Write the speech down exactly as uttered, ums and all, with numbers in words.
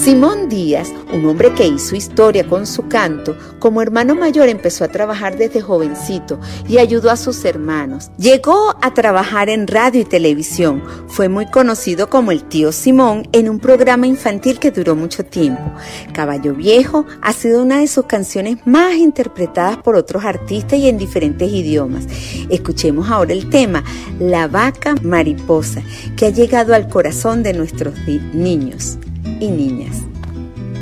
Simón Díaz, un hombre que hizo historia con su canto, como hermano mayor empezó a trabajar desde jovencito y ayudó a sus hermanos. Llegó a trabajar en radio y televisión. Fue muy conocido como el tío Simón en un programa infantil que duró mucho tiempo. Caballo Viejo ha sido una de sus canciones más interpretadas por otros artistas y en diferentes idiomas. Escuchemos ahora el tema La Vaca Mariposa, que ha llegado al corazón de nuestros niños y niñas.